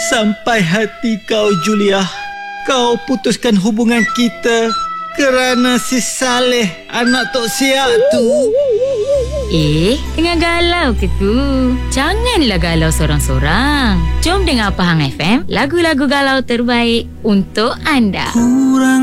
Sampai hati kau, Julia. Kau putuskan hubungan kita kerana si Saleh, anak Tok Siak tu. Tengah galau ke tu? Janganlah galau sorang-sorang. Jom dengar Pahang FM, lagu-lagu galau terbaik untuk anda. Kurang